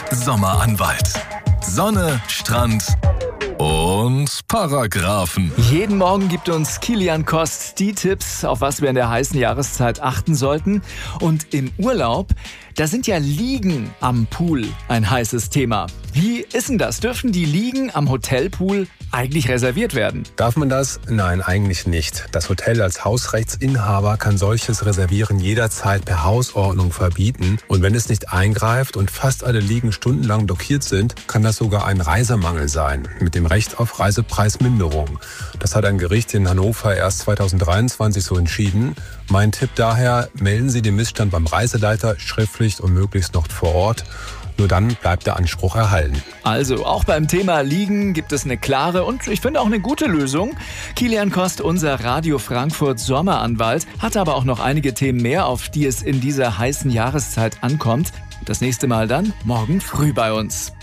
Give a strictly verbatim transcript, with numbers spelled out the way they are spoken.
Sommeranwalt. Sonne, Strand und Paragraphen. Jeden Morgen gibt uns Kilian Kost die Tipps, auf was wir in der heißen Jahreszeit achten sollten. Und im Urlaub, da sind ja Liegen am Pool ein heißes Thema. Wie ist denn das? Dürfen die Liegen am Hotelpool eigentlich reserviert werden? Darf man das? Nein, eigentlich nicht. Das Hotel als Hausrechtsinhaber kann solches Reservieren jederzeit per Hausordnung verbieten. Und wenn es nicht eingreift und fast alle Liegen stundenlang blockiert sind, kann das sogar ein Reisemangel sein, mit dem Recht auf Reisepreisminderung. Das hat ein Gericht in Hannover erst zweitausenddreiundzwanzig so entschieden. Mein Tipp daher, melden Sie den Missstand beim Reiseleiter schriftlich und möglichst noch vor Ort. Nur dann bleibt der Anspruch erhalten. Also, auch beim Thema Liegen gibt es eine klare und ich finde auch eine gute Lösung. Kilian Kost, unser Radio Frankfurt Sommeranwalt, hat aber auch noch einige Themen mehr, auf die es in dieser heißen Jahreszeit ankommt. Das nächste Mal dann morgen früh bei uns.